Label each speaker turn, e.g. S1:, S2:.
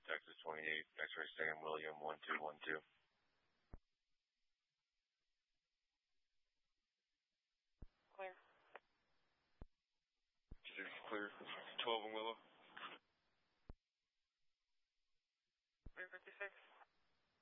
S1: Texas 28, X-ray Sam William 1212.
S2: Clear.
S1: Clear. 12 and Willow.
S2: Clear 56.